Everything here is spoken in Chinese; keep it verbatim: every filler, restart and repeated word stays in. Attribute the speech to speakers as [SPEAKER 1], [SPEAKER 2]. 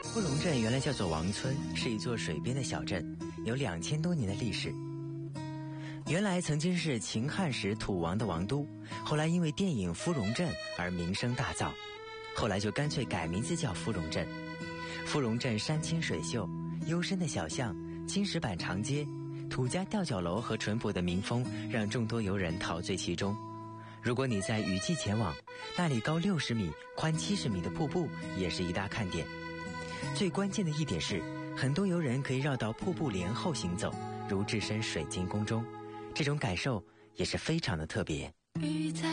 [SPEAKER 1] 富荣镇原来叫做王村，是一座水边的小镇，有两千多年的历史。原来曾经是秦汉时土王的王都，后来因为电影《芙蓉镇》而名声大噪，后来就干脆改名字叫芙蓉镇。芙蓉镇山清水秀，幽深的小巷，青石板长街，土家吊脚楼和淳朴的民风，让众多游人陶醉其中。如果你在雨季前往，那里高六十米、宽七十米的瀑布也是一大看点。最关键的一点是，很多游人可以绕到瀑布帘后行走，如置身水晶宫中，这种感受也是非常的特别。